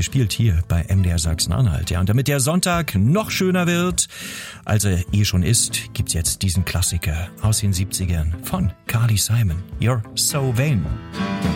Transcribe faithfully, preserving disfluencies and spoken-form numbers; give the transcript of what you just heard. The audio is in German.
gespielt hier bei M D R Sachsen-Anhalt. Ja, und damit der Sonntag noch schöner wird, als er eh schon ist, gibt's jetzt diesen Klassiker aus den siebzigern von Carly Simon. You're So Vain.